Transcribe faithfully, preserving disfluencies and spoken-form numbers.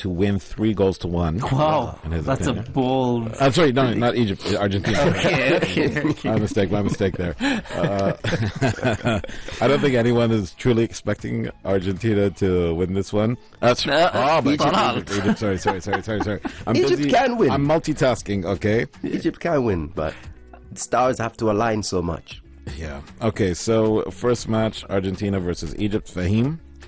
to win three goals to one. Wow, that's opinion. a bold... I'm sorry, no, not Egypt, Argentina. okay, okay, okay. My mistake, my mistake there. Uh, I don't think anyone is truly expecting Argentina to win this one. That's uh, oh, but Egypt, Egypt, Egypt, Egypt, sorry, sorry, sorry, sorry, sorry. I'm Egypt busy. can win. I'm multitasking, okay? Egypt can win, but stars have to align so much. Yeah. Okay, so first match, Argentina versus Egypt. Fahim?